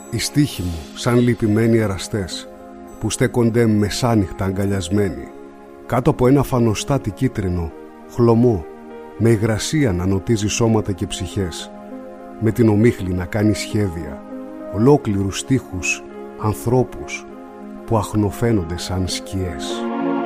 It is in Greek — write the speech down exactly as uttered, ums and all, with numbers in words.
Οι στίχοι μου σαν λυπημένοι εραστές που στέκονται μεσάνυχτα αγκαλιασμένοι κάτω από ένα φανοστάτι κίτρινο, χλωμό, με υγρασία να νοτίζει σώματα και ψυχές, με την ομίχλη να κάνει σχέδια, ολόκληρους στίχους, ανθρώπους που αχνοφαίνονται σαν σκιές.